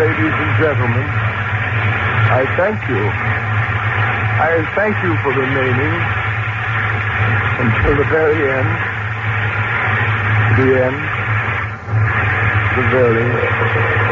ladies and gentlemen, I thank you. I thank you for remaining until the very end. The end. The very